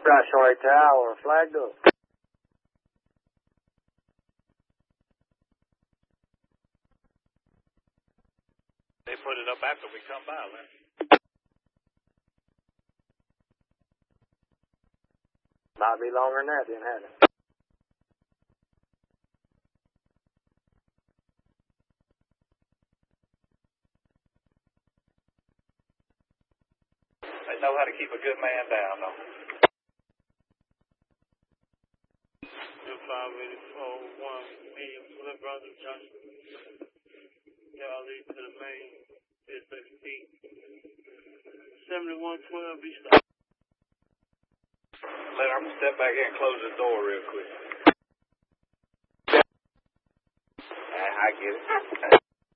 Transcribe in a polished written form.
Right, Charlie Tower, flagged up. They put it up after we come by, Lynn. Might be longer than that, then, hadn't it? They know how to keep a good man down, though. 584-1, medium, Flip Brother Johnson. Y'all lead to the main, 660. 7112, be stopped. Lynn, I'm gonna step back here and close the door real quick. I get it.